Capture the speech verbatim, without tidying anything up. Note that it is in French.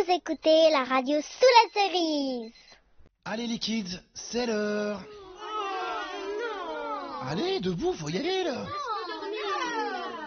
Vous écoutez la radio sous la cerise. Allez les kids, c'est l'heure. Allez, debout, faut y aller là.